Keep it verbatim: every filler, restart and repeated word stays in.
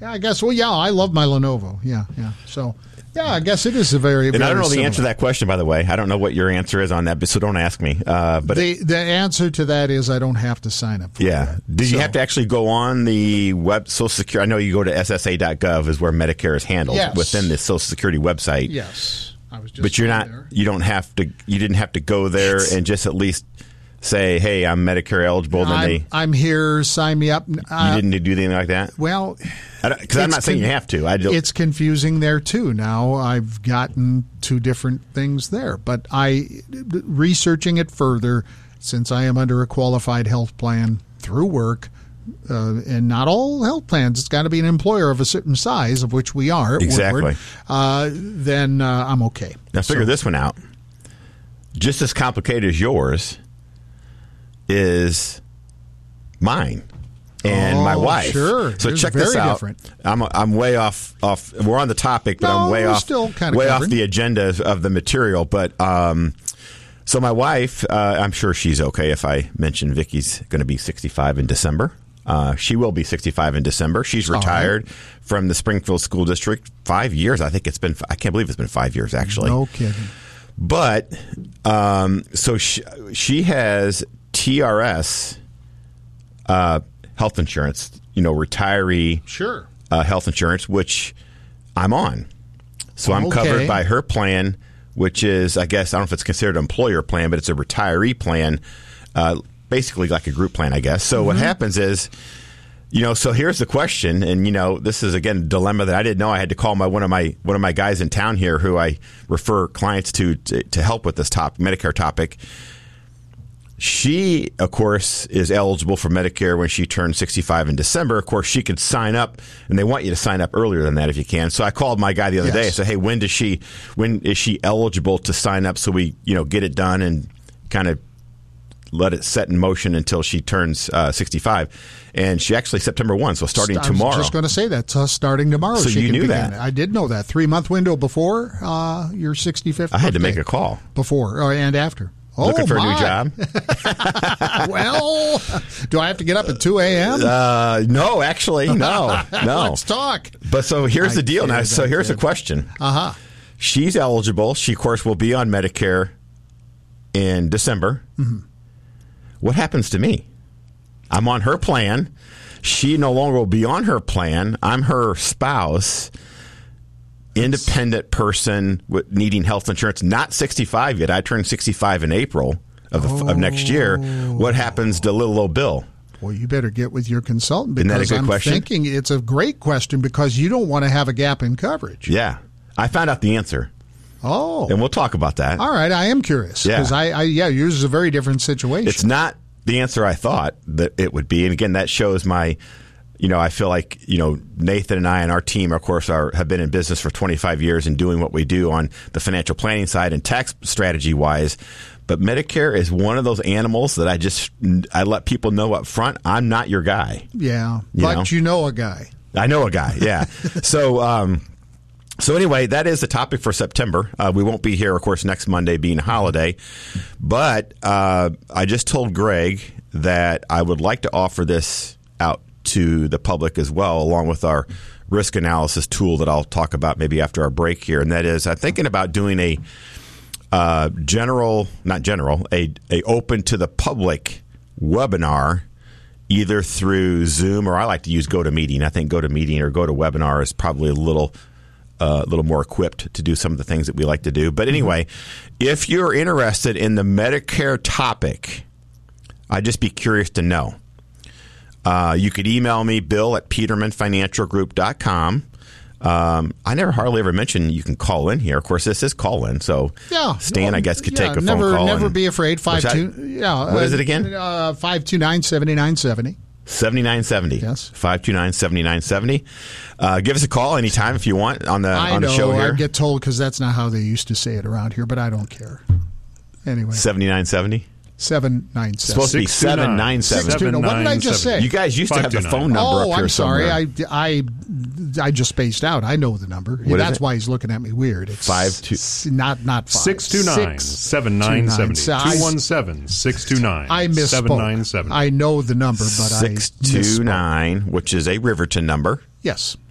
Yeah, I guess. Well, yeah, I love my Lenovo. Yeah, yeah. So, yeah, I guess it is a very, and very I don't know similar. the answer to that question, by the way. I don't know what your answer is on that, so don't ask me. Uh, but the it, the answer to that is I don't have to sign up for yeah. that. Did So- you have to actually go on the web Social Security? I know you go to S S A dot gov is where Medicare is handled Yes. within the Social Security website. Yes, I was just. But you're on not. there. You don't have to. You didn't have to go there and just at least say, "Hey, I'm Medicare eligible." Then I'm, they. I'm here. Sign me up. Uh, You didn't do anything like that. Well, Because I'm it's not saying con- you have to. I don't. it's confusing there too. Now I've gotten two different things there, but I researching it further since I am under a qualified health plan through work, uh, and not all health plans. It's got to be an employer of a certain size, of which we are. At Exactly. Woodward, uh, then uh, I'm okay. Now figure So- this one out. Just as complicated as yours is mine and Oh, my wife. sure. So Yours check is this very out. different. I'm I'm way off off. We're on the topic, but No, I'm way we're off. still kinda way off covering. the agenda of the material. But um, so my wife, uh, I'm sure she's okay if I mention Vicky's going to be sixty-five in December. Uh, she will be sixty-five in December. She's All right. retired from the Springfield School District. Five years, I think it's been. I can't believe it's been five years actually. No kidding. But um, so she, she has T R S uh, health insurance, you know, retiree Sure. uh, health insurance, which I'm on. So I'm Okay. covered by her plan, which is, I guess, I don't know if it's considered an employer plan, but it's a retiree plan, uh, basically like a group plan, I guess. So what happens is, you know, so here's the question, and you know, this is again a dilemma that I didn't know. I had to call my one of my one of my guys in town here, who I refer clients to to, to help with this top Medicare topic. She, of course, is eligible for Medicare when she turns sixty-five in December. Of course, she could sign up, and they want you to sign up earlier than that if you can. So I called my guy the other Yes. day. I said, "Hey, when does she? When is she eligible to sign up? So we, you know, get it done and kind of let it set in motion until she turns uh, sixty-five." And she actually September first, so starting I was tomorrow. just going to say that uh, starting tomorrow. So she you can knew begin. that. I did know that. Three month window before uh, your sixty-fifth. I had to birthday. make a call. Before uh, and after. Oh, Looking for a my. new job? Well, do I have to get up at two a.m.? Uh, no, actually, no, no. Let's talk. But so here's I the deal kid, now. So I here's the kid. question. Uh huh. She's eligible. She, of course, will be on Medicare in December. Mm-hmm. What happens to me? I'm on her plan. She no longer will be on her plan. I'm her spouse, independent person with needing health insurance, not sixty-five yet. I turned sixty-five in April of, the, of next year. What happens to little old Bill? Well, you better get with your consultant Isn't because that a good I'm question? thinking it's a great question because you don't want to have a gap in coverage. Yeah. I found out the answer, Oh, and we'll talk about that. all right. I am curious Yeah. because I, I, yeah, yours is a very different situation. It's not the answer I thought that it would be. And again, that shows my, you know, I feel like, you know, Nathan and I and our team, of course, are have been in business for twenty-five years and doing what we do on the financial planning side and tax strategy wise. But Medicare is one of those animals that I just, I let people know up front, I'm not your guy. yeah, You but know? you know a guy. I know a guy, yeah. so, um, so anyway, that is the topic for September. Uh, we won't be here, of course, next Monday being a holiday. But uh, I just told Greg that I would like to offer this out to the public as well, along with our risk analysis tool that I'll talk about maybe after our break here. And that is, I'm thinking about doing a uh, general, not general, a, a open to the public webinar, either through Zoom or I like to use GoToMeeting. I think GoToMeeting or GoToWebinar is probably a little uh, a little more equipped to do some of the things that we like to do. But anyway, if you're interested in the Medicare topic, I'd just be curious to know. Uh, you could email me, Bill at Peterman Financial Group dot com. Um, I never hardly ever mention you can call in here. Of course, this is call in, so Yeah, Stan, no, I guess, could yeah, take a never, phone call. Never and- be afraid. Five Which I- two. Yeah. What uh, is it again? Uh, five two nine seventy nine seventy. seventy-nine seventy. Yes. five two nine, seven nine seven zero. Uh, give us a call anytime if you want on the I on know. the show here. I get told because that's not how they used to say it around here, but I don't care. Anyway, seventy-nine seventy. seven nine It's supposed seven. to be seven nine seven. Six two nine. What did I just say? You guys used to have the five two phone nine. number Oh, up here I'm sorry. somewhere. I, I, I just spaced out. I know the number. is That's it? why he's looking at me weird. It's Five two- s- Not not five. Six two nine Six seven nine seven two nine. two one seven six two nine I misspoke. seven nine seven. I know the number, but Six I two misspoke. nine, which is a Riverton number. Yes.